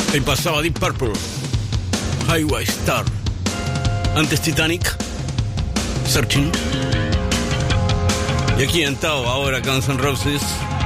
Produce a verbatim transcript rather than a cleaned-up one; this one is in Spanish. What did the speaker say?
Ahí pasaba Deep Purple, Highway Star. Antes Titanic, Searching. Y aquí en Tao, ahora Guns N' Roses.